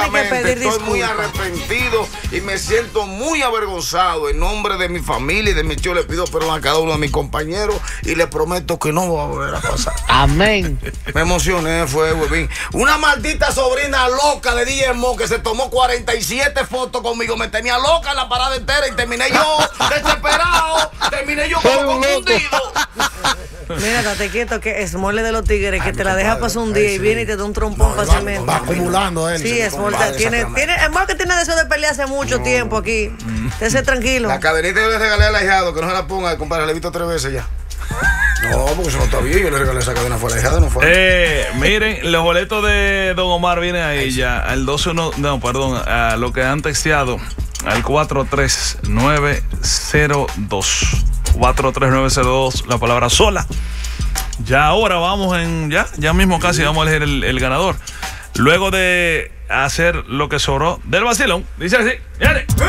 sinceramente estoy disculpas. muy arrepentido y me siento muy avergonzado. En nombre de mi familia y de mi tío le pido perdón a cada uno de mis compañeros y le prometo que no va a volver a pasar. Amén. Me emocioné, fue, huevín. Una maldita sobrina loca de DJ Mo que se tomó 47 fotos conmigo. Me tenía loca en la parada entera y terminé yo desesperado. Terminé yo como confundido. Mira, date quieto que es mole de los tigres que te la deja pasar un día y viene y te da un trompón fácilmente. Va acumulando él. Sí, es mole. Tiene, es más que tiene deseo de pelear hace mucho tiempo aquí. Esté tranquilo. La cadenita yo le regalé al ahijado, que no se la ponga, compadre, le he visto 3 veces ya. No, porque eso no está bien. Yo le regalé esa cadena, fue la hija, no fue. Miren, los boletos de Don Omar vienen ahí ya. Al 12-1, no, perdón, a lo que han texteado, al 43902. 43902, la palabra sola. Ya ahora vamos ya mismo casi vamos a elegir el ganador. Luego de hacer lo que sobró del vacilón. Dice así, viene.